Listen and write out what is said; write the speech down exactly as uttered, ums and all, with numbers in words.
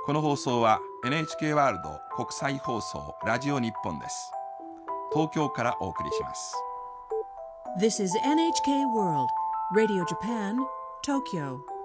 この放送は エヌエイチケー ワールド国際放送ラジオ日本です。東京からお送りします。 This is エヌエイチケー World Radio Japan, Tokyo